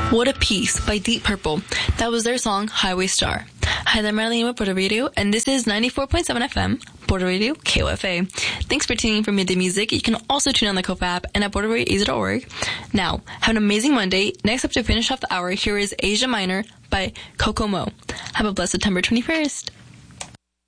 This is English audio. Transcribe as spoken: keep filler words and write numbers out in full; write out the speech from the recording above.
What a Piece by Deep Purple. That was their song, Highway Star. Hi, I'm Marilyn with Border Radio, and this is ninety-four point seven F M, Border Radio, K O F A. Thanks for tuning in for Midday Music. You can also tune on the Kofa app and at border radio asia dot org. Now, have an amazing Monday. Next up to finish off the hour, here is Asia Minor by Kokomo. Have a blessed September twenty-first.